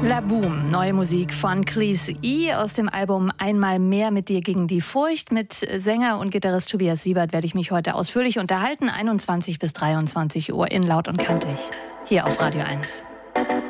La Boom, neue Musik von Cleese E. aus dem Album Einmal mehr mit dir gegen die Furcht. Mit Sänger und Gitarrist Tobias Siebert werde ich mich heute ausführlich unterhalten. 21 bis 23 Uhr in Laut und Kantig. Hier auf Radio 1.